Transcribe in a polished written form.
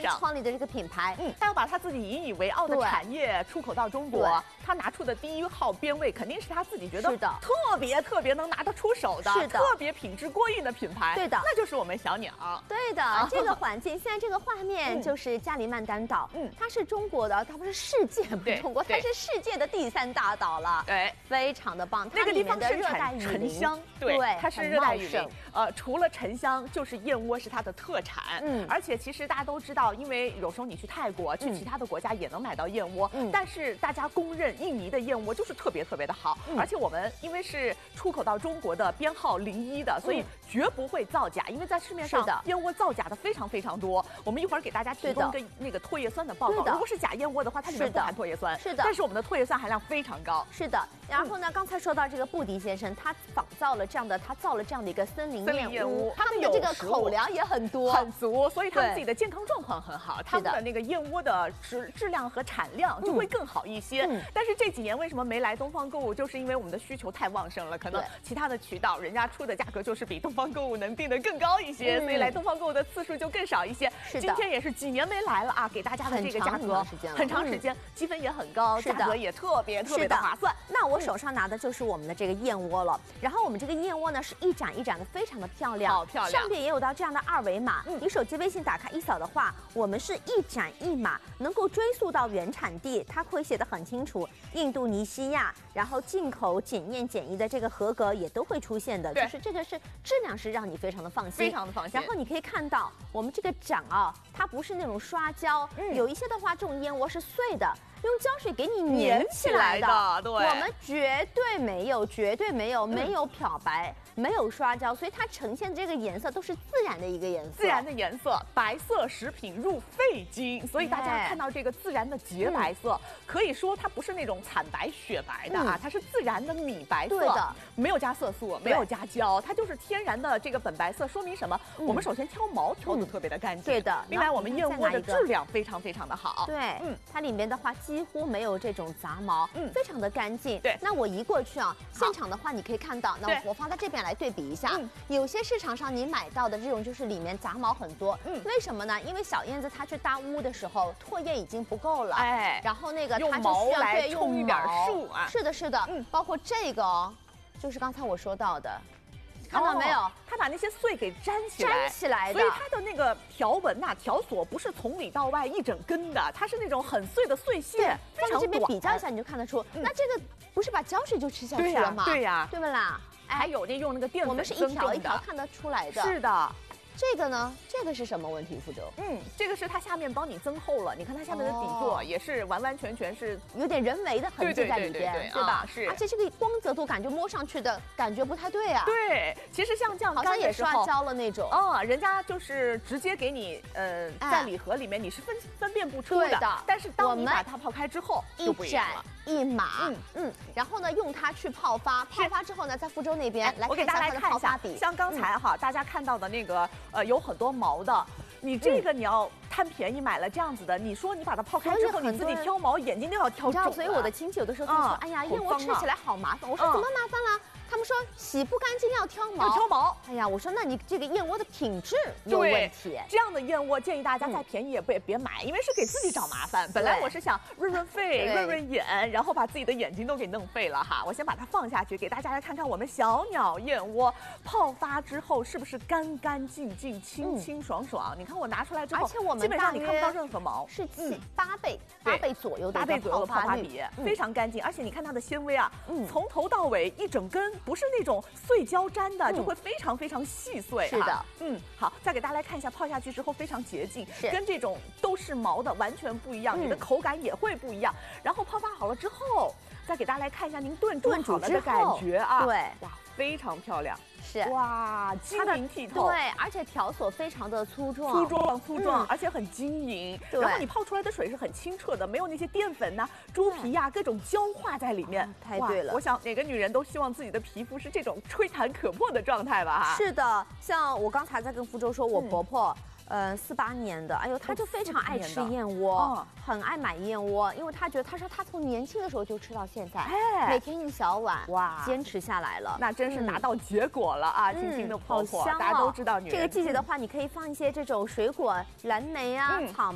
上创立的这个品牌， 他要把他自己引以为傲的产业出口到中国，他拿出的第1号编位肯定是他自己觉得特别能拿得出手的， 是的， 特别品质过硬的品牌， 对的， 那就是我们小鸟。 对的，这个环境，现在这个画面就是加里曼丹岛，它是中国的，它不是世界，不是中国，它是世界的第3大岛了， 对， 非常的棒。 那个地方盛产沉香，对，它是热带雨林。除了沉香，就是燕窝是它的特产。而且其实大家都知道，因为有时候你去泰国、去其他的国家也能买到燕窝，但是大家公认印尼的燕窝就是特别的好。而且我们因为是出口到中国的编号01的，所以绝不会造假。因为在市面上燕窝造假的非常多。我们一会儿给大家提供一个那个唾液酸的报告。如果是假燕窝的话，它里面不含唾液酸， 是的。 但是我们的唾液酸含量非常高。 是的。然后呢，刚才说到这个布迪先生，他造了这样的一个森林燕窝，他们的这个口粮也很多， 很足，所以他们自己的健康状况很好，他们的那个燕窝的质量和产量就会更好一些。但是这几年为什么没来东方购物，就是因为我们的需求太旺盛了，可能其他的渠道人家出的价格就是比东方购物能定得更高一些，所以来东方购物的次数就更少一些。今天也是几年没来了啊，给大家的这个价格很长时间，积分也很高，价格也特别的划算。 那我手上拿的就是我们的这个燕窝了，然后我们这个燕窝呢是一盏一盏的，非常的漂亮， 好漂亮。 上边也有到这样的2维码，你手机微信打开一扫的话，我们是一盏一码，能够追溯到原产地，它会写得很清楚，印度尼西亚，然后进口检验检疫的这个合格也都会出现的，就是这个是质量是让你非常的放心， 非常的放心。 然后你可以看到我们这个盏啊，它不是那种刷胶，有一些的话这种燕窝是碎的，用胶水给你粘起来的， 对， 我们绝对没有漂白，没有刷胶，所以它呈现的这个颜色都是自然的一个颜色， 自然的颜色，白色食品入肺经，所以大家看到这个自然的洁白色，可以说它不是那种惨白雪白的啊，它是自然的米白色， 对的， 没有加色素，没有加胶，它就是天然的这个本白色，说明什么？我们首先挑毛挑得特别的干净， 对的。 另外我们燕窝的质量非常的好， 对，它里面的话几乎没有这种杂毛，非常的干净。 对， 那我移过去啊，现场的话你可以看到，那我放在这边来对比一下，有些市场上你买到的这种就是里面杂毛很多，为什么呢？因为小燕子它去搭屋的时候，唾液已经不够了，然后那个它就需要用一点数啊， 是的，包括这个哦，就是刚才我说到的。看到没有？ 它把那些碎给粘起来的， 所以它的那个条纹呐、条索不是从里到外一整根的，它是那种很碎的碎屑，非常短。 这边比较一下，你就看得出，那这个不是把胶水就吃下去了吗？ 对呀， 对不啦？ 还有那用那个淀粉， 我们是一条一条看得出来的。 是的。 这个呢？这个是什么问题，福州？ 这个是它下面帮你增厚了。你看它下面的底座也是完全是有点人为的痕迹在里边，对吧？ 是。 而且这个光泽度感觉摸上去的感觉不太对啊。 对，其实像这样好像也刷胶了那种。 人家就是直接给你在礼盒里面你是分辨不出的。但是当你把它泡开之后，就不一样了。 一码，然后呢，用它去泡发，泡发之后呢，在福州那边来， 我给大家来看一下，像刚才哈，大家看到的那个有很多毛的，你这个你要贪便宜买了这样子的，你说你把它泡开之后，你自己挑毛，眼睛都要挑肿了。 所以我的亲戚有的时候就说，哎呀，燕窝吃起来好麻烦。我说怎么麻烦了？他们说洗不干净要挑毛，哎呀，我说那你这个燕窝的品质有问题。 这样的燕窝建议大家再便宜也别买，因为是给自己找麻烦。本来我是想润肺、润眼，然后把自己的眼睛都给弄废了哈。我先把它放下去，给大家来看看我们小鸟燕窝泡发之后是不是干干净净、清清爽爽。你看我拿出来之后， 而且我们基本上你看不到任何毛， 是8倍左右的泡发比，非常干净。而且你看它的纤维啊，从头到尾一整根。不是那种碎胶粘的，就会非常细碎。 是的， 好，再给大家来看一下，泡下去之后非常洁净，跟这种都是毛的完全不一样，你的口感也会不一样。然后泡发好了之后，再给大家来看一下您炖煮好了的感觉啊， 对， 哇，非常漂亮。 是哇，晶莹剔透， 对，而且条索非常的粗壮， 而且很晶莹。然后你泡出来的水是很清澈的，没有那些淀粉呐、猪皮呀、各种胶化在里面。 太对了， 我想哪个女人都希望自己的皮肤是这种吹弹可破的状态吧？ 是的，像我刚才在跟福州说，我婆婆。48年的，哎呦，她就非常爱吃燕窝，很爱买燕窝，因为她觉得，她说她从年轻的时候就吃到现在，每天1小碗，哇，坚持下来了， 那真是拿到结果了啊！亲亲的婆婆，大家都知道女人。 这个季节的话，你可以放一些这种水果，蓝莓啊、草。